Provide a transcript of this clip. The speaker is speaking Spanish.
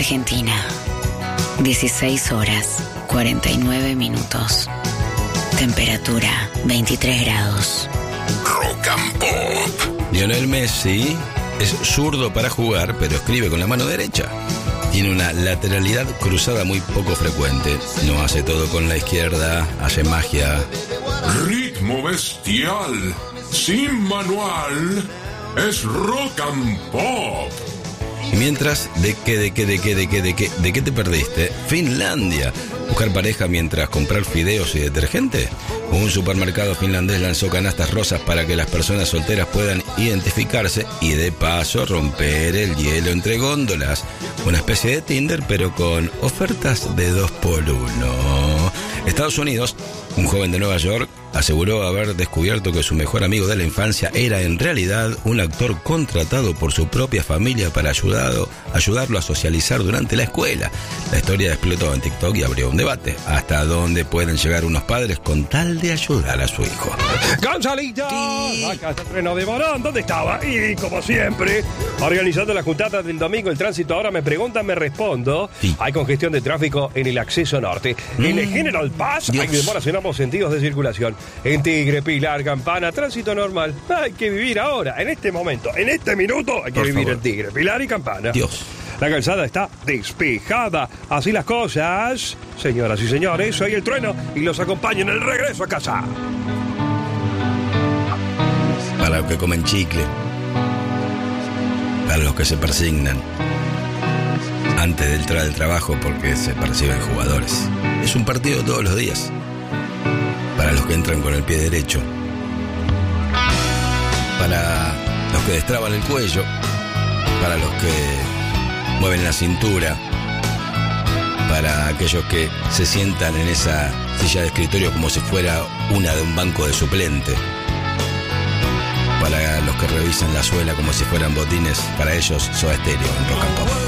Argentina. 16 horas, 49 minutos. Temperatura, 23 grados. Rock and Pop. Lionel Messi es zurdo para jugar, pero escribe con la mano derecha. Tiene una lateralidad cruzada muy poco frecuente. No hace todo con la izquierda, hace magia. Ritmo bestial, sin manual, es Rock and Pop. Y mientras, ¿de qué te perdiste? Finlandia. ¿Buscar pareja mientras comprar fideos y detergente? Un supermercado finlandés lanzó canastas rosas para que las personas solteras puedan identificarse y de paso romper el hielo entre góndolas. Una especie de Tinder, pero con ofertas de 2x1. Estados Unidos, un joven de Nueva York aseguró haber descubierto que su mejor amigo de la infancia era en realidad un actor contratado por su propia familia para ayudarlo a socializar durante la escuela. La historia explotó en TikTok y abrió un debate. ¿Hasta dónde pueden llegar unos padres con tal de ayudar a su hijo? ¡Gonzalito! Sí. Acá está el Treno de Morón. ¿Dónde estaba? Y como siempre, organizando la juntada del domingo, el tránsito ahora me preguntan, me respondo. Sí. Hay congestión de tráfico en el acceso norte. En el General Paz hay demoras en ambos sentidos de circulación. En Tigre, Pilar, Campana, tránsito normal. Hay que vivir ahora, en este momento, en este minuto, hay que vivir en Tigre, Pilar y Campana. Dios. La calzada está despejada. Así las cosas. Señoras y señores, soy el Trueno y los acompaño en el regreso a casa. Para los que comen chicle. Para los que se persignan antes de entrar al trabajo porque se perciben jugadores. Es un partido todos los días. Para los que entran con el pie derecho. Para los que destraban el cuello. Para los que mueven la cintura. Para aquellos que se sientan en esa silla de escritorio como si fuera una de un banco de suplente. Para los que revisan la suela como si fueran botines. Para ellos, Soda Stereo en Rock and Pop.